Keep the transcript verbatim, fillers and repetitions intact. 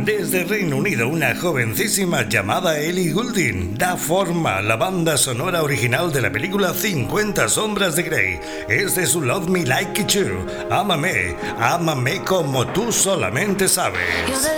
Desde Reino Unido, una jovencísima llamada Ellie Goulding da forma a la banda sonora original de la película cincuenta sombras de Grey. Es de su Love Me Like You, Ámame, ámame como tú solamente sabes.